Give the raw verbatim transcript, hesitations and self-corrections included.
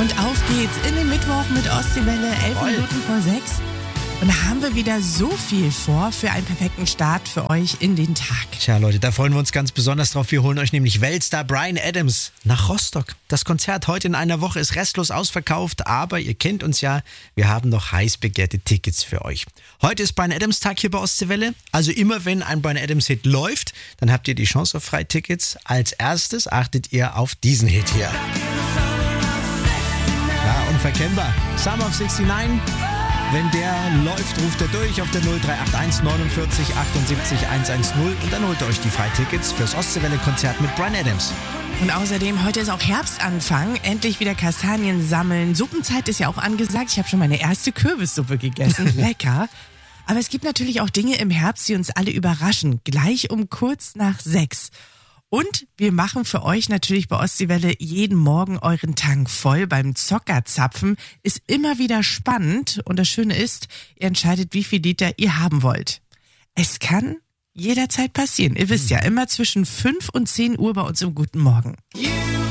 Und auf geht's in den Mittwoch mit Ostseewelle, elf Voll. Minuten vor sechs. Und da haben wir wieder so viel vor für einen perfekten Start für euch in den Tag. Tja, Leute, da freuen wir uns ganz besonders drauf. Wir holen euch nämlich Weltstar Bryan Adams nach Rostock. Das Konzert heute in einer Woche ist restlos ausverkauft, aber ihr kennt uns ja, wir haben noch heiß begehrte Tickets für euch. Heute ist Bryan Adams Tag hier bei Ostseewelle. Also immer wenn ein Bryan Adams Hit läuft, dann habt ihr die Chance auf Freitickets. Als erstes achtet ihr auf diesen Hit hier. Ja, unverkennbar. Summer of sixty-nine. Wenn der läuft, ruft er durch auf der null drei acht eins neunundvierzig achtundsiebzig hundertzehn und dann holt ihr euch die Freitickets fürs Ostseewelle-Konzert mit Bryan Adams. Und außerdem, heute ist auch Herbstanfang. Endlich wieder Kastanien sammeln. Suppenzeit ist ja auch angesagt. Ich habe schon meine erste Kürbissuppe gegessen. Lecker. Aber es gibt natürlich auch Dinge im Herbst, die uns alle überraschen. Gleich um kurz nach sechs. Und wir machen für euch natürlich bei Ostseewelle jeden Morgen euren Tank voll beim Zockerzapfen. Ist immer wieder spannend und das Schöne ist, ihr entscheidet, wie viel Liter ihr haben wollt. Es kann jederzeit passieren. Ihr wisst ja, immer zwischen fünf und zehn Uhr bei uns im Guten Morgen.